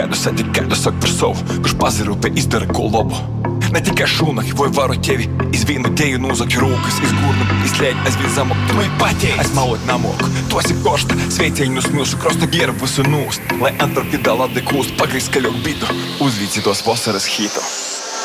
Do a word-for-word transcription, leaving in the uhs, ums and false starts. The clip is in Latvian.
Dusai tikai dusāk par savu, kurš pazirūpē izdara ko labu. Ne tikai šūnaki, vai varu tevi izvīnu teju nūzaki rūkas, izgurnu, izlēģi aizvien zamok, tu mai pateic, aizmalot namoku, tu esi košta, sveicēņu smilšu, krosta gieru visu nūst, lai Antarktida lade kūst, pagrīz skaļok bitu, uzvīci tos vasaras hitu.